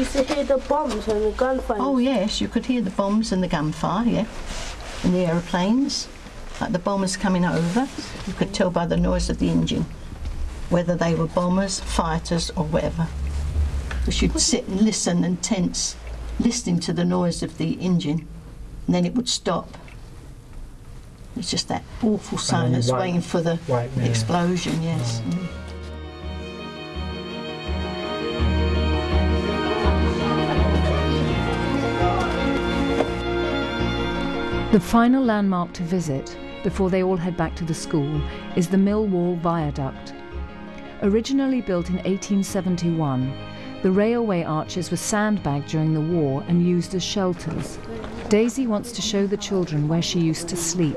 used to hear the bombs and the gunfire. Oh yes, you could hear the bombs and the gunfire, yeah, and the aeroplanes, like the bombers coming over. You could tell by the noise of the engine whether they were bombers, fighters or whatever. Because you'd sit and listen and tense, listening to the noise of the engine, and then it would stop. It's just that awful silence waiting for the explosion, yes. The final landmark to visit before they all head back to the school is the Millwall Viaduct. Originally built in 1871, the railway arches were sandbagged during the war and used as shelters. Daisy wants to show the children where she used to sleep.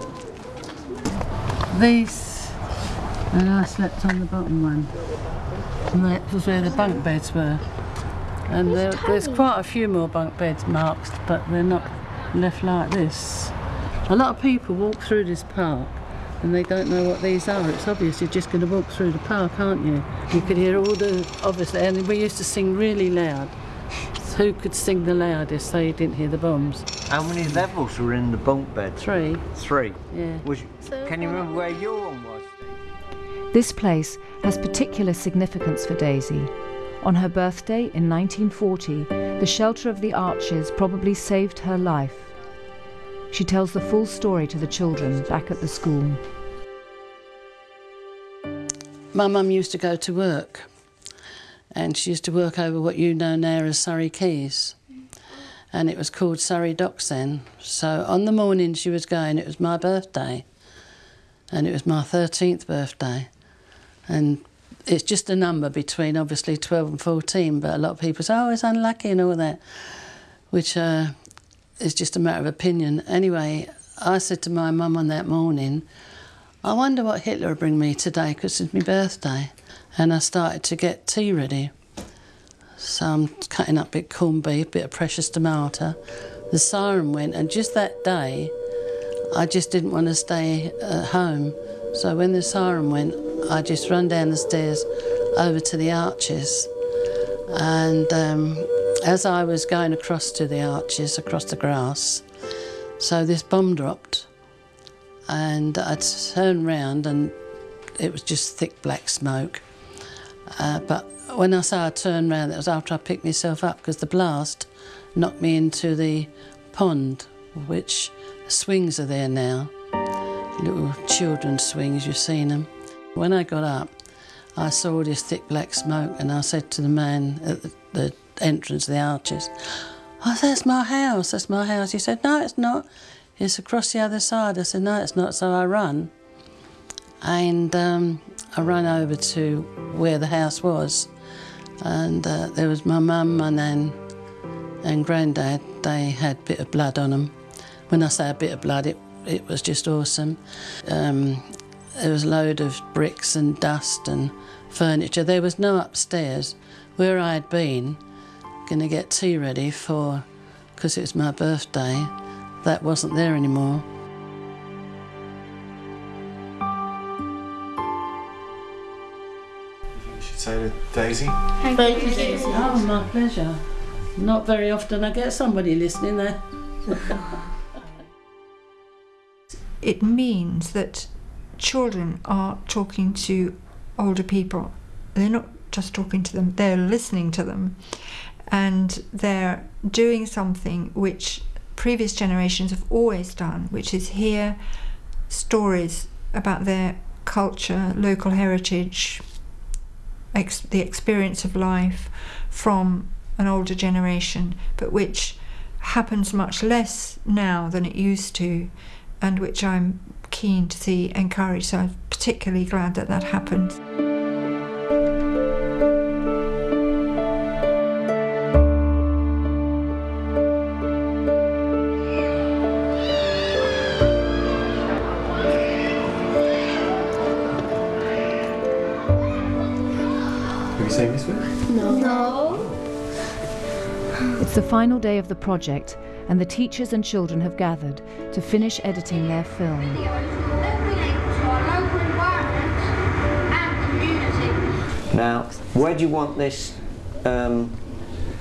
These, and I slept on the bottom one, and that was where the bunk beds were. And there's quite a few more bunk beds marked, but they're not left like this. A lot of people walk through this park and they don't know what these are. It's obvious you're just going to walk through the park, aren't you? You could hear all the, obviously, and we used to sing really loud. Who could sing the loudest so you didn't hear the bombs? How many levels were in the bunk bed? 3. 3? Yeah. Can you remember where your one was? This place has particular significance for Daisy. On her birthday in 1940, the shelter of the arches probably saved her life. She tells the full story to the children back at the school. My mum used to go to work, and she used to work over what you know now as Surrey Quays, and it was called Surrey Docks then. So on the morning she was going, it was my birthday, and it was my 13th birthday, and it's just a number between obviously 12 and 14, but a lot of people say, oh, it's unlucky and all that, which is just a matter of opinion. Anyway, I said to my mum on that morning, I wonder what Hitler will bring me today because it's my birthday. And I started to get tea ready. So I'm cutting up a bit of corned beef, a bit of precious tomato. The siren went, and just that day, I just didn't want to stay at home. So when the siren went, I just ran down the stairs over to the arches. And as I was going across to the arches, across the grass, so this bomb dropped, and I turned round and it was just thick black smoke. But when I say I turned round, it was after I picked myself up, because the blast knocked me into the pond, which swings are there now, little children's swings, you've seen them. When I got up, I saw this thick black smoke, and I said to the man at the entrance of the arches, oh, that's my house, that's my house. He said, no, it's not, it's across the other side. I said, no, it's not. So I run, and I ran over to where the house was, and there was my mum, my nan and granddad. They had a bit of blood on them. When I say a bit of blood, it was just awesome. There was a load of bricks and dust and furniture. There was no upstairs. Where I had been, going to get tea ready for, because it was my birthday, that wasn't there anymore. You should say to Daisy. Thank you, Daisy. Oh, my pleasure. Not very often I get somebody listening there. It means that children are talking to older people. They're not just talking to them, they're listening to them, and they're doing something which previous generations have always done, which is hear stories about their culture, local heritage, the experience of life from an older generation, but which happens much less now than it used to, and which I'm keen to see encouraged. So I'm particularly glad that that happened. Have you seen this one? No. It's the final day of the project, and the teachers and children have gathered to finish editing their film. Now, where do you want this